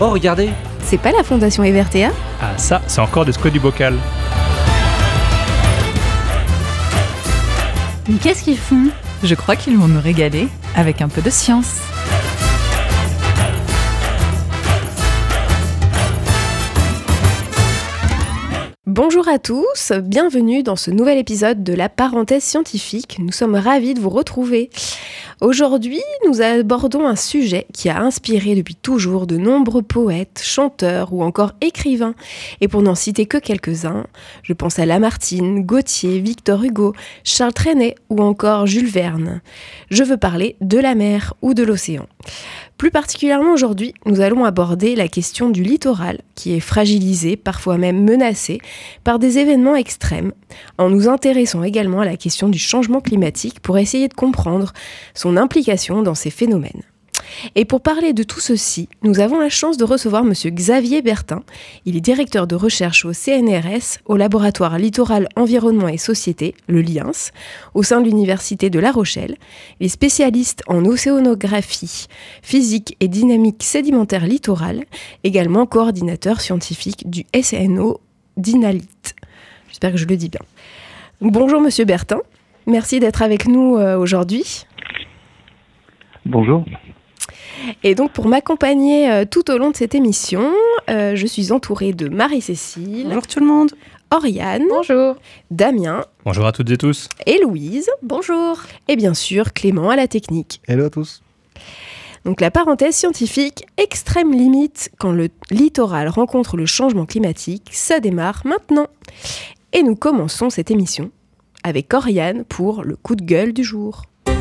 Oh, regardez! C'est pas la Fondation Evertea? Ah ça, c'est encore des squats du bocal. Mais qu'est-ce qu'ils font? Je crois qu'ils vont nous régaler avec un peu de science. Bonjour à tous, bienvenue dans ce nouvel épisode de la parenthèse scientifique. Nous sommes ravis de vous retrouver. Aujourd'hui, nous abordons un sujet qui a inspiré depuis toujours de nombreux poètes, chanteurs ou encore écrivains. Et pour n'en citer que quelques-uns, je pense à Lamartine, Gautier, Victor Hugo, Charles Trenet ou encore Jules Verne. Je veux parler de la mer ou de l'océan. Plus particulièrement aujourd'hui, nous allons aborder la question du littoral, qui est fragilisé, parfois même menacé, par des événements extrêmes, en nous intéressant également à la question du changement climatique pour essayer de comprendre son implication dans ces phénomènes. Et pour parler de tout ceci, nous avons la chance de recevoir M. Xavier Bertin. Il est directeur de recherche au CNRS, au laboratoire Littoral, Environnement et Société, le LIENS, au sein de l'Université de La Rochelle. Il est spécialiste en océanographie, physique et dynamique sédimentaire littorale, également coordinateur scientifique du SNO d'INALIT. J'espère que je le dis bien. Bonjour M. Bertin, merci d'être avec nous aujourd'hui. Bonjour. Et donc pour m'accompagner tout au long de cette émission, je suis entourée de Marie-Cécile. Bonjour tout le monde. Oriane. Bonjour. Damien. Bonjour à toutes et tous. Et Louise. Bonjour. Et bien sûr Clément à la technique. Hello à tous. Donc la parenthèse scientifique, extrême limite quand le littoral rencontre le changement climatique, ça démarre maintenant. Et nous commençons cette émission avec Oriane pour le coup de gueule du jour.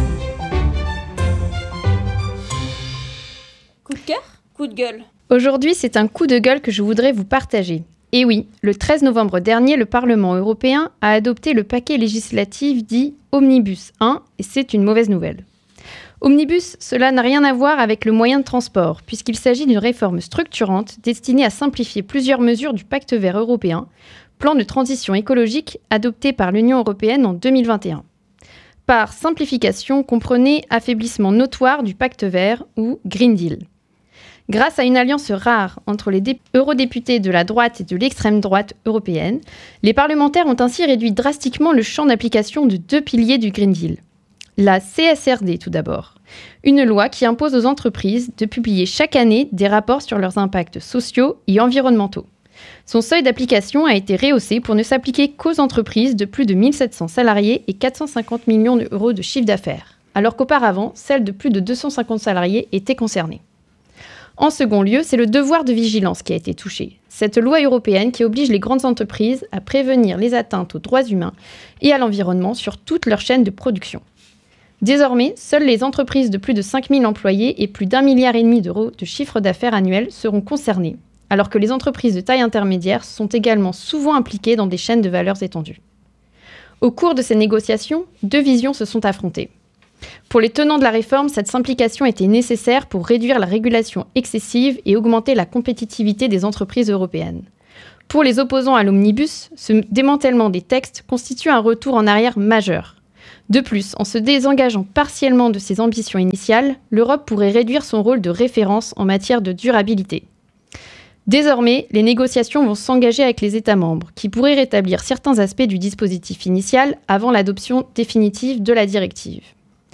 Coup de cœur? Coup de gueule. Aujourd'hui, c'est un coup de gueule que je voudrais vous partager. Et oui, le 13 novembre dernier, le Parlement européen a adopté le paquet législatif dit Omnibus 1, et c'est une mauvaise nouvelle. Omnibus, cela n'a rien à voir avec le moyen de transport, puisqu'il s'agit d'une réforme structurante destinée à simplifier plusieurs mesures du Pacte vert européen, plan de transition écologique adopté par l'Union européenne en 2021. Par simplification, comprenez affaiblissement notoire du Pacte vert ou Green Deal. Grâce à une alliance rare entre les eurodéputés de la droite et de l'extrême droite européenne, les parlementaires ont ainsi réduit drastiquement le champ d'application de deux piliers du Green Deal. La CSRD tout d'abord, une loi qui impose aux entreprises de publier chaque année des rapports sur leurs impacts sociaux et environnementaux. Son seuil d'application a été rehaussé pour ne s'appliquer qu'aux entreprises de plus de 1700 salariés et 450 millions d'euros de chiffre d'affaires, alors qu'auparavant, celles de plus de 250 salariés étaient concernées. En second lieu, c'est le devoir de vigilance qui a été touché. Cette loi européenne qui oblige les grandes entreprises à prévenir les atteintes aux droits humains et à l'environnement sur toute leur chaîne de production. Désormais, seules les entreprises de plus de 5000 employés et plus d'1,5 milliard d'euros de chiffre d'affaires annuel seront concernées, alors que les entreprises de taille intermédiaire sont également souvent impliquées dans des chaînes de valeurs étendues. Au cours de ces négociations, deux visions se sont affrontées. Pour les tenants de la réforme, cette simplification était nécessaire pour réduire la régulation excessive et augmenter la compétitivité des entreprises européennes. Pour les opposants à l'omnibus, ce démantèlement des textes constitue un retour en arrière majeur. De plus, en se désengageant partiellement de ses ambitions initiales, l'Europe pourrait réduire son rôle de référence en matière de durabilité. Désormais, les négociations vont s'engager avec les États membres, qui pourraient rétablir certains aspects du dispositif initial avant l'adoption définitive de la directive.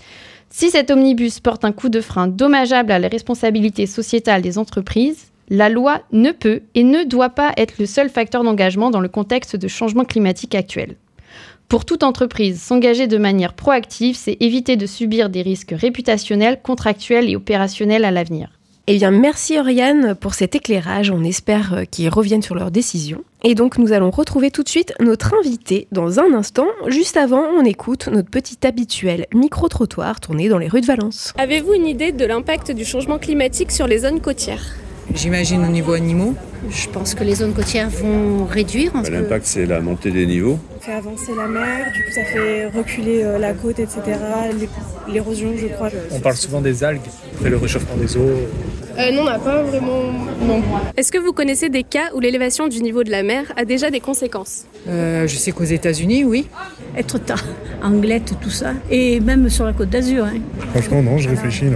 Si cet omnibus porte un coup de frein dommageable à la responsabilité sociétale des entreprises, la loi ne peut et ne doit pas être le seul facteur d'engagement dans le contexte de changement climatique actuel. Pour toute entreprise, s'engager de manière proactive, c'est éviter de subir des risques réputationnels, contractuels et opérationnels à l'avenir. Eh bien, merci Oriane pour cet éclairage. On espère qu'ils reviennent sur leurs décisions. Et donc, nous allons retrouver tout de suite notre invité dans un instant. Juste avant, on écoute notre petit habituel micro-trottoir tourné dans les rues de Valence. Avez-vous une idée de l'impact du changement climatique sur les zones côtières? J'imagine au niveau animaux. Je pense que les zones côtières vont réduire. L'impact, c'est la montée des niveaux. Ça fait avancer la mer, du coup ça fait reculer la côte, etc. L'érosion, je crois. On parle souvent des algues, après le réchauffement des eaux. Non, on n'a pas vraiment... Non. Est-ce que vous connaissez des cas où l'élévation du niveau de la mer a déjà des conséquences? Je sais qu'aux États-Unis, oui. Etretat, Anglette, tout ça. Et même sur la côte d'Azur. Franchement, non, je réfléchis, non.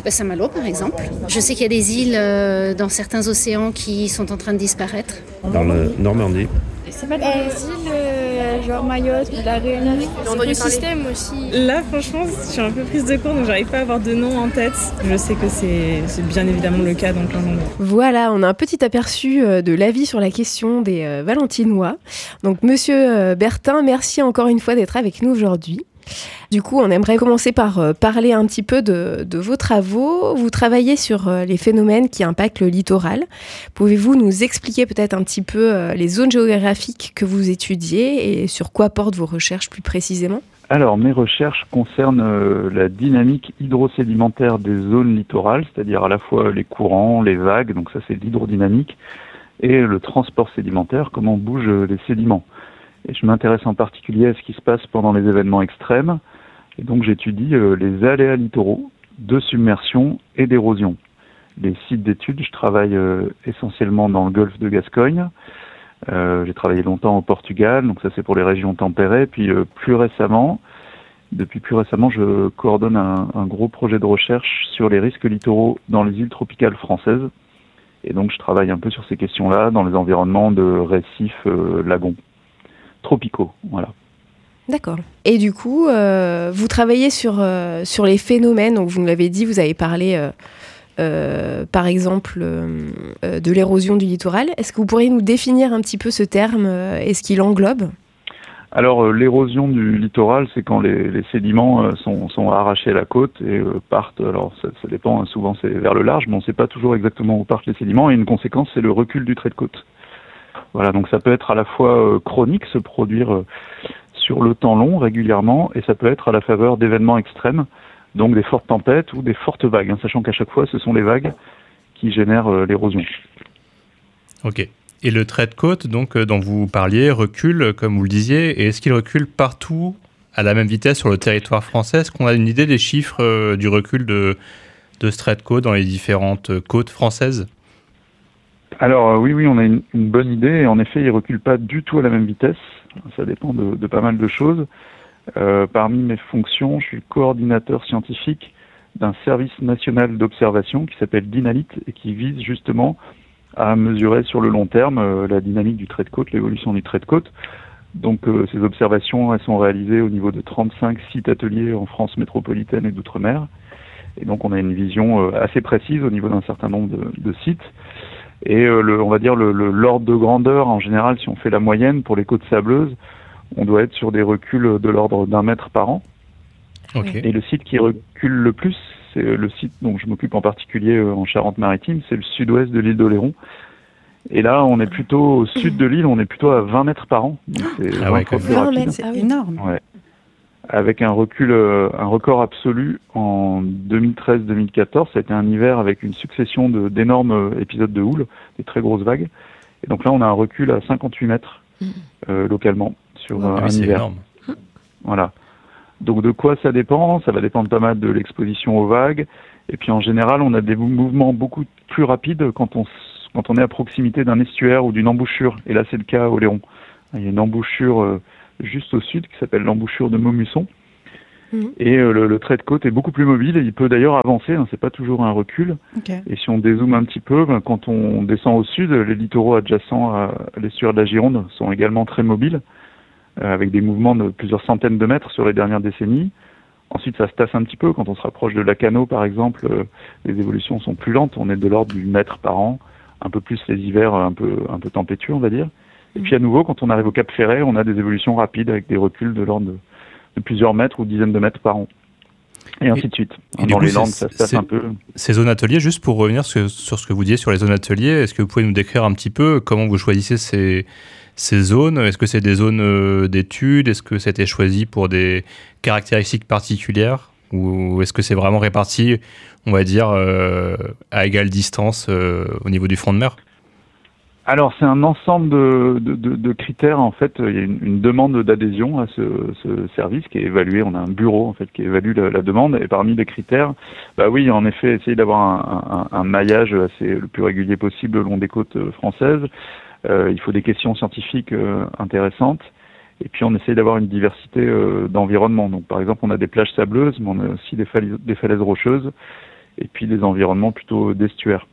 Saint-Malo, par exemple. Je sais qu'il y a des îles dans certains océans qui sont en train de disparaître. Dans la Normandie. C'est pas des îles genre Mayotte ou la Réunion. C'est le système aussi. Là, franchement, je suis un peu prise de court, donc j'arrive pas à avoir de nom en tête. Je sais que c'est bien évidemment le cas dans plein d'endroits. Voilà, on a un petit aperçu de l'avis sur la question des Valentinois. Donc, Monsieur Bertin, merci encore une fois d'être avec nous aujourd'hui. Du coup, on aimerait commencer par parler un petit peu de vos travaux. Vous travaillez sur les phénomènes qui impactent le littoral. Pouvez-vous nous expliquer peut-être un petit peu les zones géographiques que vous étudiez et sur quoi portent vos recherches plus précisément ? Alors, mes recherches concernent la dynamique hydrosédimentaire des zones littorales, c'est-à-dire à la fois les courants, les vagues, donc ça c'est l'hydrodynamique, et le transport sédimentaire, comment bougent les sédiments. Et je m'intéresse en particulier à ce qui se passe pendant les événements extrêmes. Et donc j'étudie les aléas littoraux de submersion et d'érosion. Les sites d'études, je travaille essentiellement dans le golfe de Gascogne. J'ai travaillé longtemps au Portugal, donc ça c'est pour les régions tempérées. Puis depuis plus récemment, je coordonne un gros projet de recherche sur les risques littoraux dans les îles tropicales françaises. Et donc je travaille un peu sur ces questions-là dans les environnements de récifs, lagons tropicaux, voilà. D'accord. Et du coup, vous travaillez sur les phénomènes, donc vous nous l'avez dit, vous avez parlé par exemple de l'érosion du littoral. Est-ce que vous pourriez nous définir un petit peu ce terme et ce qu'il englobe ? Alors l'érosion du littoral, c'est quand les sédiments sont arrachés à la côte et partent, alors ça dépend, souvent c'est vers le large, mais on ne sait pas toujours exactement où partent les sédiments, et une conséquence c'est le recul du trait de côte. Voilà, donc ça peut être à la fois chronique, se produire sur le temps long régulièrement, et ça peut être à la faveur d'événements extrêmes, donc des fortes tempêtes ou des fortes vagues, sachant qu'à chaque fois ce sont les vagues qui génèrent l'érosion. Ok. Et le trait de côte, donc, dont vous parliez, recule, comme vous le disiez, et est-ce qu'il recule partout à la même vitesse sur le territoire français ? Est-ce qu'on a une idée des chiffres du recul de ce trait de côte dans les différentes côtes françaises ? Alors oui, on a une bonne idée, et en effet, il ne recule pas du tout à la même vitesse. Ça dépend de pas mal de choses. Parmi mes fonctions, je suis coordinateur scientifique d'un service national d'observation qui s'appelle DINALIT et qui vise justement à mesurer sur le long terme la dynamique du trait de côte, l'évolution du trait de côte. Donc ces observations, elles sont réalisées au niveau de 35 sites ateliers en France métropolitaine et d'outre-mer. Et donc on a une vision assez précise au niveau d'un certain nombre de sites. Et on va dire l'ordre de grandeur, en général, si on fait la moyenne pour les côtes sableuses, on doit être sur des reculs de l'ordre d'1 mètre par an. Okay. Et le site qui recule le plus, c'est le site dont je m'occupe en particulier en Charente-Maritime, c'est le sud-ouest de l'île d'Oléron. Et là, on est plutôt au sud de l'île, on est plutôt à 20 mètres par an. Donc c'est 20 mètres, c'est énorme. Ouais. Avec un recul, un record absolu en 2013-2014. Ça a été un hiver avec une succession d'énormes épisodes de houle, des très grosses vagues. Et donc là, on a un recul à 58 mètres localement sur un hiver. Énorme. Voilà. Donc de quoi ça dépend ? Ça va dépendre pas mal de l'exposition aux vagues. Et puis en général, on a des mouvements beaucoup plus rapides quand on est à proximité d'un estuaire ou d'une embouchure. Et là, c'est le cas à Oléron. Il y a une embouchure juste au sud qui s'appelle l'embouchure de Maumusson. Et le trait de côte est beaucoup plus mobile et il peut d'ailleurs avancer, c'est pas toujours un recul. Okay. Et si on dézoome un petit peu, quand on descend au sud, les littoraux adjacents à l'estuaire de la Gironde sont également très mobiles, avec des mouvements de plusieurs centaines de mètres sur les dernières décennies. Ensuite, ça se tasse un petit peu. Quand on se rapproche de Lacanau, par exemple, les évolutions sont plus lentes. On est de l'ordre du mètre par an, un peu plus les hivers un peu tempétueux, on va dire. Et puis à nouveau, quand on arrive au Cap Ferret, on a des évolutions rapides avec des reculs de l'ordre de plusieurs mètres ou dizaines de mètres par an. Et ainsi de suite. Et dans coup, les Landes, ça se passe un peu. Ces zones ateliers, juste pour revenir sur ce que vous disiez sur les zones ateliers, est-ce que vous pouvez nous décrire un petit peu comment vous choisissez ces zones ? Est-ce que c'est des zones d'études ? Est-ce que c'était choisi pour des caractéristiques particulières ? Ou est-ce que c'est vraiment réparti, on va dire, à égale distance au niveau du front de mer ? Alors, c'est un ensemble de critères. En fait, il y a une demande d'adhésion à ce service qui est évalué. On a un bureau, en fait, qui évalue la demande. Et parmi les critères, oui, en effet, essayer d'avoir un maillage le plus régulier possible le long des côtes françaises. Il faut des questions scientifiques intéressantes. Et puis, on essaye d'avoir une diversité d'environnement. Donc, par exemple, on a des plages sableuses, mais on a aussi des falaises rocheuses. et puis des environnements plutôt d'estuaire.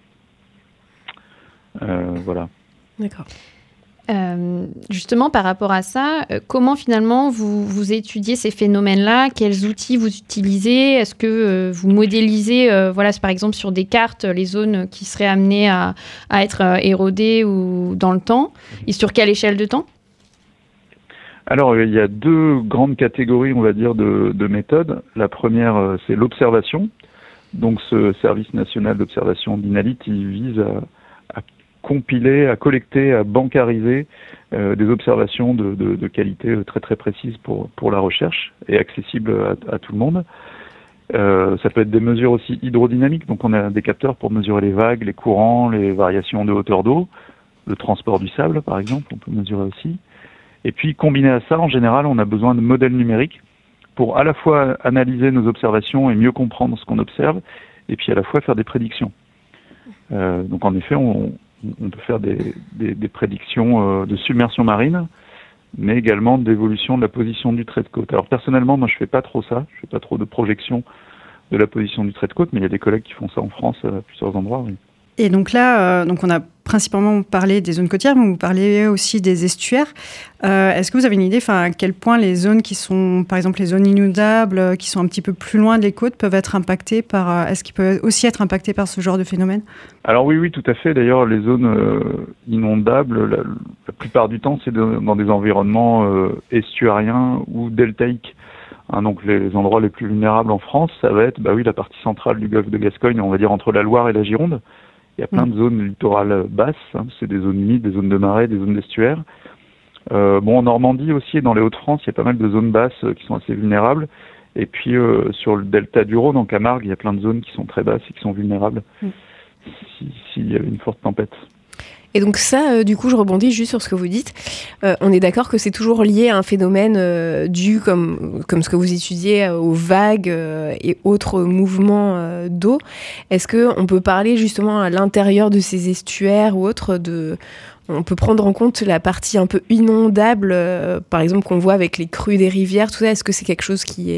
Voilà. D'accord. Justement, par rapport à ça, comment finalement vous étudiez ces phénomènes-là? Quels outils vous utilisez? Est-ce que vous modélisez, par exemple sur des cartes, les zones qui seraient amenées à être érodées ou dans le temps? Et sur quelle échelle de temps? Alors, il y a deux grandes catégories, on va dire, de méthodes. La première, c'est l'observation. Donc, ce service national d'observation d'INALIT, il vise à compiler, à collecter, à bancariser des observations de qualité très très précises pour la recherche et accessibles à tout le monde. Ça peut être des mesures aussi hydrodynamiques, donc on a des capteurs pour mesurer les vagues, les courants, les variations de hauteur d'eau, le transport du sable par exemple, on peut mesurer aussi. Et puis combiné à ça, en général, on a besoin de modèles numériques pour à la fois analyser nos observations et mieux comprendre ce qu'on observe, et puis à la fois faire des prédictions. Donc en effet, on peut faire des prédictions de submersion marine, mais également d'évolution de la position du trait de côte. Alors personnellement, moi je fais pas trop ça, je fais pas trop de projections de la position du trait de côte, mais il y a des collègues qui font ça en France à plusieurs endroits. Oui. Et donc là, on a principalement parlé des zones côtières, mais vous parlez aussi des estuaires. Est-ce que vous avez une idée, à quel point les zones qui sont, par exemple, les zones inondables, qui sont un petit peu plus loin des côtes, peuvent être impactées par... Est-ce qu'ils peuvent aussi être impactés par ce genre de phénomène? Alors oui, tout à fait. D'ailleurs, les zones inondables, la plupart du temps, c'est dans des environnements estuariens ou deltaïques. Donc les endroits les plus vulnérables en France, ça va être la partie centrale du golfe de Gascogne, on va dire entre la Loire et la Gironde. Il y a plein de zones littorales basses, c'est des zones humides, des zones de marais, des zones d'estuaires. En Normandie aussi et dans les Hauts-de-France, il y a pas mal de zones basses qui sont assez vulnérables. Et puis sur le delta du Rhône, en Camargue, il y a plein de zones qui sont très basses et qui sont vulnérables s'il y avait une forte tempête. Et donc ça, du coup, je rebondis juste sur ce que vous dites. On est d'accord que c'est toujours lié à un phénomène dû, comme ce que vous étudiez, aux vagues et autres mouvements d'eau. Est-ce qu'on peut parler justement à l'intérieur de ces estuaires ou autres on peut prendre en compte la partie un peu inondable, par exemple, qu'on voit avec les crues des rivières, tout ça. Est-ce que c'est quelque chose qui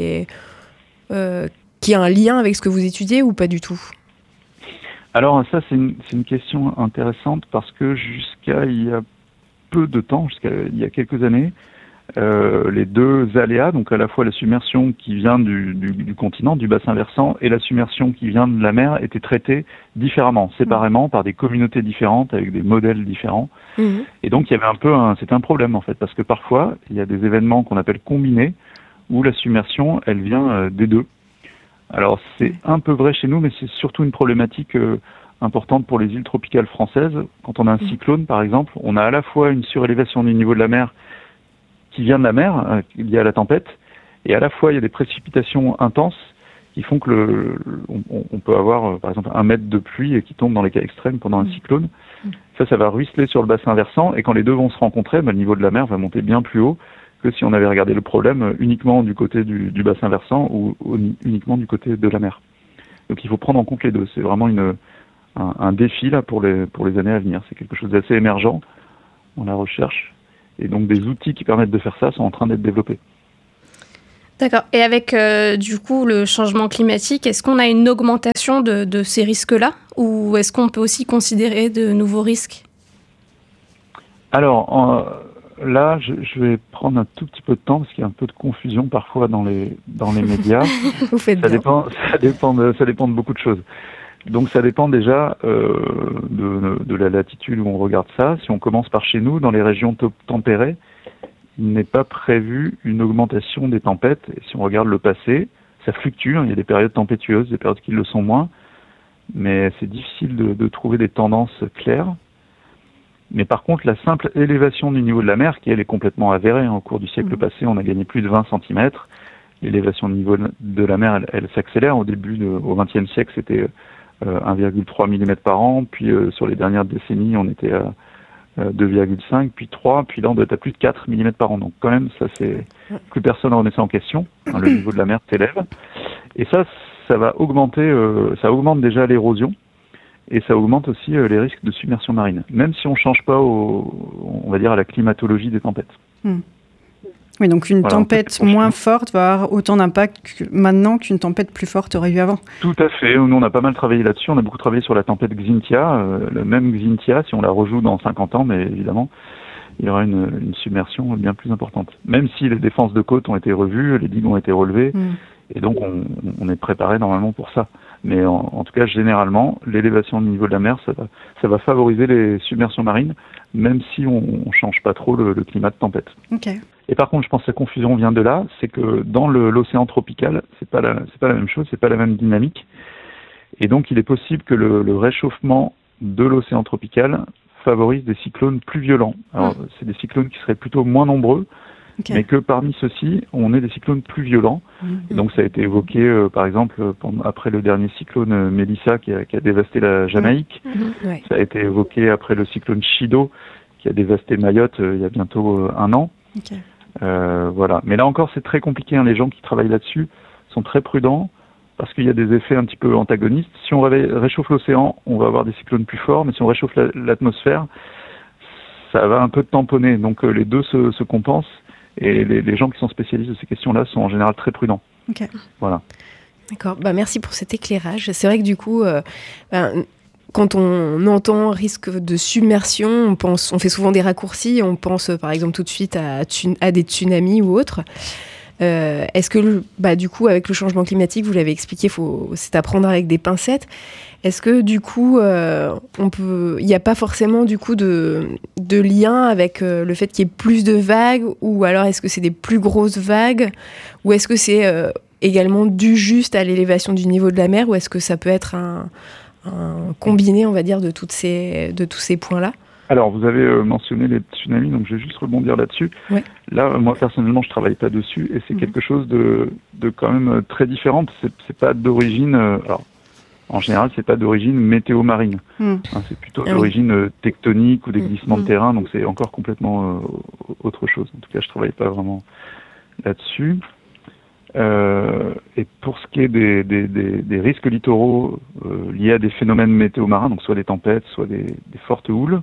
a un lien avec ce que vous étudiez ou pas du tout ? Alors ça, c'est une question intéressante parce que jusqu'à il y a peu de temps, jusqu'à il y a quelques années, les deux aléas, donc à la fois la submersion qui vient du continent, du bassin versant, et la submersion qui vient de la mer, étaient traités différemment, séparément, par des communautés différentes, avec des modèles différents. Et donc il y avait c'était un problème en fait, parce que parfois, il y a des événements qu'on appelle combinés, où la submersion, elle vient des deux. Alors c'est un peu vrai chez nous, mais c'est surtout une problématique importante pour les îles tropicales françaises. Quand on a un cyclone, par exemple, on a à la fois une surélévation du niveau de la mer qui vient de la mer, liée à la tempête, et à la fois il y a des précipitations intenses qui font que on peut avoir, par exemple, 1 mètre de pluie qui tombe dans les cas extrêmes pendant un cyclone. Ça va ruisseler sur le bassin versant, et quand les deux vont se rencontrer, le niveau de la mer va monter bien plus haut que si on avait regardé le problème uniquement du côté du bassin versant ou uniquement du côté de la mer. Donc il faut prendre en compte les deux. C'est vraiment un défi là pour les années à venir. C'est quelque chose d'assez émergent dans la recherche. Et donc des outils qui permettent de faire ça sont en train d'être développés. D'accord. Et avec du coup le changement climatique, est-ce qu'on a une augmentation de ces risques-là ou est-ce qu'on peut aussi considérer de nouveaux risques ? Alors, là, je vais prendre un tout petit peu de temps parce qu'il y a un peu de confusion parfois dans les médias. Vous faites ça bien. dépend de beaucoup de choses. Donc ça dépend déjà de la latitude où on regarde ça. Si on commence par chez nous, dans les régions tempérées, il n'est pas prévu une augmentation des tempêtes. Et si on regarde le passé, ça fluctue. Il y a des périodes tempétueuses, des périodes qui le sont moins. Mais c'est difficile de trouver des tendances claires. Mais par contre, la simple élévation du niveau de la mer, qui elle est complètement avérée, au cours du siècle passé, on a gagné plus de 20 cm. L'élévation du niveau de la mer, elle s'accélère. Au XXe siècle, c'était 1,3 mm par an. Puis sur les dernières décennies, on était à 2,5, puis 3, puis là on doit être à plus de 4 mm par an. Donc quand même, ça c'est plus personne ne remet ça en question. Le niveau de la mer s'élève. Et ça va augmenter, ça augmente déjà l'érosion. Et ça augmente aussi les risques de submersion marine, même si on ne change pas, on va dire, à la climatologie des tempêtes. Oui, donc une Voilà, tempête moins forte va avoir autant d'impact maintenant qu'une tempête plus forte aurait eu avant. Tout à fait. Nous, on a pas mal travaillé là-dessus. On a beaucoup travaillé sur la tempête Xynthia. Le même Xynthia, si on la rejoue dans 50 ans, mais évidemment, il y aura une submersion bien plus importante. Même si les défenses de côte ont été revues, les digues ont été relevées, et donc on est préparé normalement pour ça. Mais en tout cas, généralement, l'élévation du niveau de la mer, ça va favoriser les submersions marines, même si on change pas trop le climat de tempête. Ok. Et par contre, je pense que la confusion vient de là, c'est que dans l'océan tropical, c'est pas la même chose, c'est pas la même dynamique. Et donc, il est possible que le réchauffement de l'océan tropical favorise des cyclones plus violents. Alors, c'est des cyclones qui seraient plutôt moins nombreux, mais que parmi ceux-ci, on ait des cyclones plus violents. Et donc, ça a été évoqué, par exemple, après le dernier cyclone Melissa qui a dévasté la Jamaïque. Ça a été évoqué après le cyclone Chido qui a dévasté Mayotte il y a bientôt 1 an. Voilà. Mais là encore, c'est très compliqué. Les gens qui travaillent là-dessus sont très prudents parce qu'il y a des effets un petit peu antagonistes. Si on réchauffe l'océan, on va avoir des cyclones plus forts, mais si on réchauffe l'atmosphère, ça va un peu tamponner. Donc les deux se compensent, et les gens qui sont spécialistes de ces questions-là sont en général très prudents. Ok. Voilà. D'accord. Merci pour cet éclairage. C'est vrai que du coup, quand on entend risque de submersion, on fait souvent des raccourcis. On pense par exemple tout de suite à des tsunamis ou autres. Est-ce que, du coup, avec le changement climatique, vous l'avez expliqué, c'est à prendre avec des pincettes. Est-ce que, du coup, il n'y a pas forcément du coup de lien avec le fait qu'il y ait plus de vagues, ou alors est-ce que c'est des plus grosses vagues, ou est-ce que c'est également dû juste à l'élévation du niveau de la mer, ou est-ce que ça peut être un combiné, on va dire, de tous ces points-là? Alors, vous avez mentionné les tsunamis, donc je vais juste rebondir là-dessus. Ouais. Là, moi, personnellement, je travaille pas dessus, et c'est quelque chose de quand même très différent. C'est pas d'origine... alors, en général, c'est pas d'origine météo-marine. C'est plutôt d'origine tectonique ou des glissements de terrain, donc c'est encore complètement autre chose. En tout cas, je travaille pas vraiment là-dessus. Et pour ce qui est des risques littoraux liés à des phénomènes météo-marins, donc soit des tempêtes, soit des fortes houles,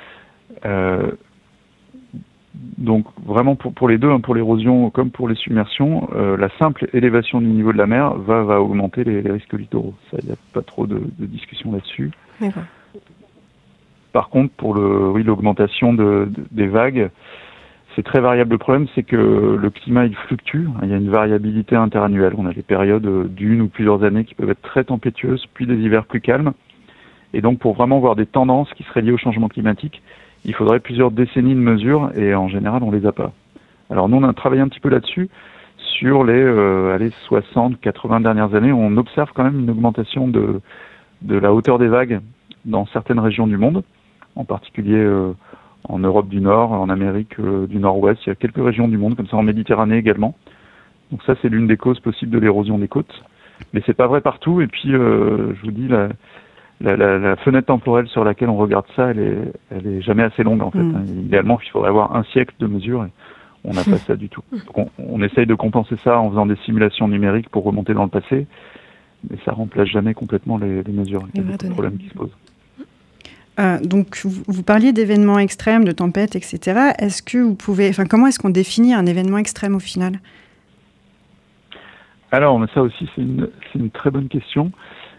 donc vraiment pour les deux, pour l'érosion comme pour les submersions, la simple élévation du niveau de la mer va augmenter les risques littoraux. Ça, il n'y a pas trop de discussion là-dessus. D'accord. Par contre, pour l'augmentation des vagues, c'est très variable. Le problème, c'est que le climat, il fluctue. Il y a une variabilité interannuelle. On a des périodes d'une ou plusieurs années qui peuvent être très tempétueuses, puis des hivers plus calmes. Et donc, pour vraiment voir des tendances qui seraient liées au changement climatique, il faudrait plusieurs décennies de mesures, et en général, on les a pas. Alors, nous, on a travaillé un petit peu là-dessus. Sur les 60-80 dernières années, on observe quand même une augmentation de la hauteur des vagues dans certaines régions du monde, en particulier en Europe du Nord, en Amérique du Nord-Ouest. Il y a quelques régions du monde, comme ça en Méditerranée également. Donc ça, c'est l'une des causes possibles de l'érosion des côtes. Mais c'est pas vrai partout. Et puis, je vous dis, la fenêtre temporelle sur laquelle on regarde ça, elle est jamais assez longue, en fait. Idéalement, il faudrait avoir un siècle de mesures, et on n'a pas ça du tout. Donc on essaye de compenser ça en faisant des simulations numériques pour remonter dans le passé, mais ça remplace jamais complètement les mesures. Il y a beaucoup de problèmes qui se posent. Donc, vous parliez d'événements extrêmes, de tempêtes, etc. Est-ce que vous pouvez, comment est-ce qu'on définit un événement extrême au final? Alors, ça aussi, c'est une très bonne question.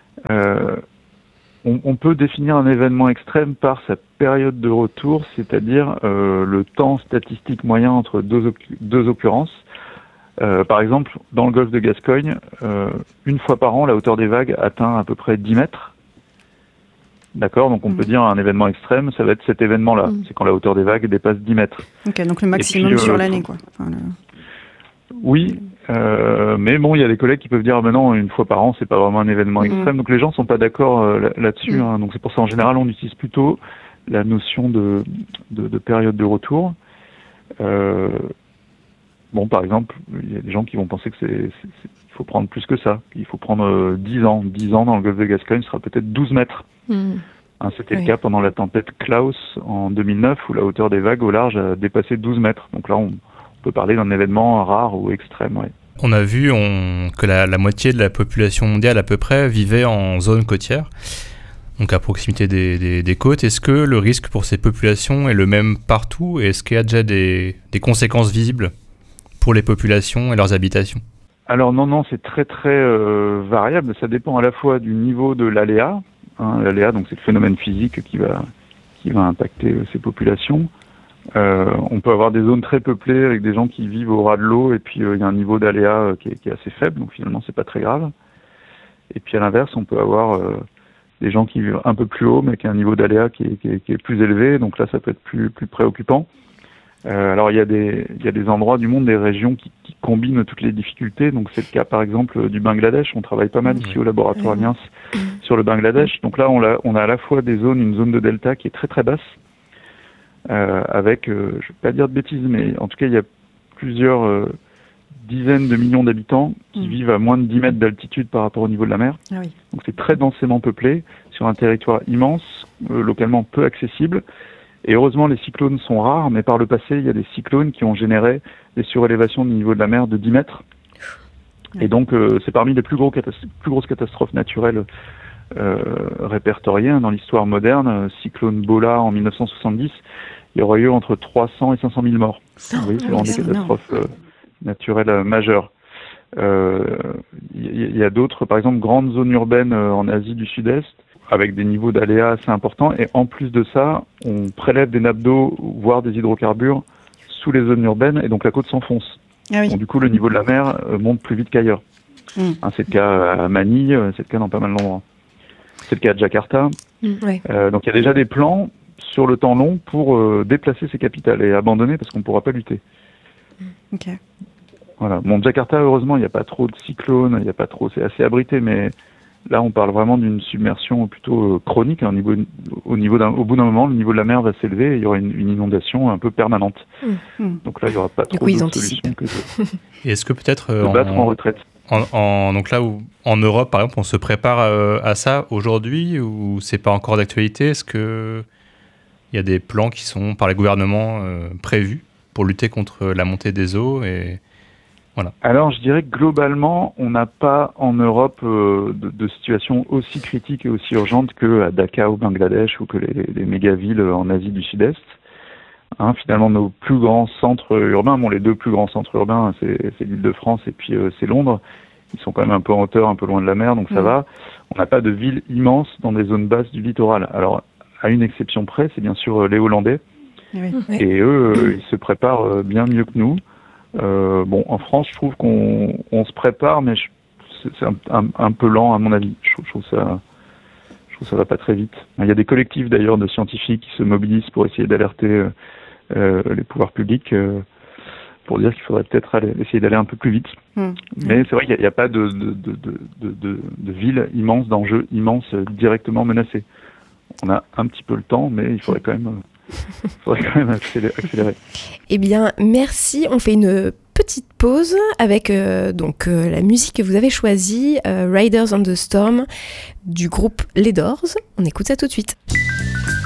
On peut définir un événement extrême par sa période de retour, c'est-à-dire le temps statistique moyen entre deux occurrences. Par exemple, dans le golfe de Gascogne, une fois par an, la hauteur des vagues atteint à peu près 10 mètres. D'accord, donc on peut dire un événement extrême, ça va être cet événement-là. C'est quand la hauteur des vagues dépasse 10 mètres. Ok, donc le maximum sur l'année, quoi. Oui, mais bon, il y a des collègues qui peuvent dire non, une fois par an, c'est pas vraiment un événement extrême. Donc les gens sont pas d'accord là-dessus. Donc c'est pour ça, en général, on utilise plutôt la notion de période de retour. Bon, par exemple, il y a des gens qui vont penser que il faut prendre plus que ça. Il faut prendre 10 ans. 10 ans dans le golfe de Gascogne sera peut-être 12 mètres. C'était le cas pendant la tempête Klaus en 2009, où la hauteur des vagues au large a dépassé 12 mètres. Donc là, on peut parler d'un événement rare ou extrême. Ouais. On a vu que la moitié de la population mondiale à peu près vivait en zone côtière, donc à proximité des côtes. Est-ce que le risque pour ces populations est le même partout, et est-ce qu'il y a déjà des conséquences visibles pour les populations et leurs habitations? Alors non, c'est très très variable. Ça dépend à la fois du niveau de l'aléa. L'aléa, donc c'est le phénomène physique qui va impacter ces populations. On peut avoir des zones très peuplées avec des gens qui vivent au ras de l'eau et puis il y a un niveau d'aléa qui est assez faible, donc finalement c'est pas très grave. Et puis à l'inverse, on peut avoir des gens qui vivent un peu plus haut mais qui a un niveau d'aléa qui est plus élevé, donc là ça peut être plus préoccupant. Alors il y a des endroits du monde, des régions qui combinent toutes les difficultés, donc c'est le cas par exemple du Bangladesh. On travaille pas mal ici au laboratoire Alliance sur le Bangladesh, donc là on a à la fois une zone de delta qui est très très basse, avec, je ne vais pas dire de bêtises, mais en tout cas, il y a plusieurs dizaines de millions d'habitants qui vivent à moins de 10 mètres d'altitude par rapport au niveau de la mer. Ah oui. Donc c'est très densément peuplé, sur un territoire immense, localement peu accessible. Et heureusement, les cyclones sont rares, mais par le passé, il y a des cyclones qui ont généré des surélévations du niveau de la mer de 10 mètres. Ouais. Et donc, c'est parmi les plus grosses catastrophes naturelles répertoriées dans l'histoire moderne. Cyclone Bola en 1970, il y aurait eu entre 300 et 500 000 morts. Oui, c'est vraiment des catastrophes naturelles majeures. Il y a d'autres, par exemple, grandes zones urbaines en Asie du Sud-Est, avec des niveaux d'aléas assez importants. Et en plus de ça, on prélève des nappes d'eau, voire des hydrocarbures, sous les zones urbaines, et donc la côte s'enfonce. Ah oui. Donc, du coup, le niveau de la mer monte plus vite qu'ailleurs. C'est le cas à Manille, c'est le cas dans pas mal d'endroits. C'est le cas à Jakarta. Ouais. Donc, il y a déjà des plans sur le temps long pour déplacer ces capitales et abandonner parce qu'on ne pourra pas lutter. Ok. Voilà. Bon, Jakarta, heureusement, il n'y a pas trop de cyclones, c'est assez abrité, mais là, on parle vraiment d'une submersion plutôt chronique. Au bout d'un moment, le niveau de la mer va s'élever et il y aura une inondation un peu permanente. Donc là, il n'y aura pas trop de solutions que et est-ce que peut-être de battre en retraite. Donc là où en Europe, par exemple, on se prépare à ça aujourd'hui ou c'est pas encore d'actualité? Est-ce que il y a des plans qui sont par les gouvernements prévus pour lutter contre la montée des eaux et voilà. Alors, je dirais que globalement, on n'a pas en Europe de situation aussi critique et aussi urgente qu'à Dhaka au Bangladesh ou que les méga-villes en Asie du Sud-Est. Finalement, nos plus grands centres urbains, les deux plus grands centres urbains, c'est l'Île-de-France et puis c'est Londres. Ils sont quand même un peu en hauteur, un peu loin de la mer, donc ça va. On n'a pas de villes immenses dans des zones basses du littoral. Alors, à une exception près, c'est bien sûr les Hollandais. Oui. Et eux, ils se préparent bien mieux que nous. En France, je trouve qu'on se prépare, mais c'est un peu lent à mon avis. Je trouve ça va pas très vite. Il y a des collectifs d'ailleurs de scientifiques qui se mobilisent pour essayer d'alerter les pouvoirs publics pour dire qu'il faudrait peut-être essayer d'aller un peu plus vite. Mais c'est vrai qu'il n'y a pas de ville immense, d'enjeux immenses directement menacés. On a un petit peu le temps, mais il faudrait quand même accélérer. Eh bien, merci. On fait une petite pause avec la musique que vous avez choisie, Riders on the Storm, du groupe Les Doors. On écoute ça tout de suite.